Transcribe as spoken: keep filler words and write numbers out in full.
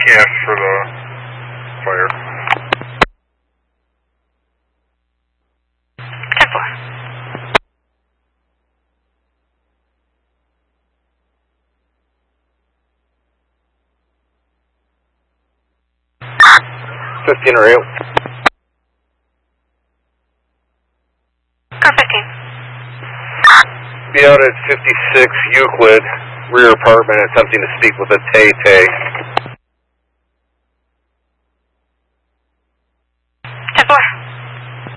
broadcast for the fire. ten four. fifteen or eight. Car fifteen. Be out at fifty-six Euclid, rear apartment, attempting to speak with a Tay Tay.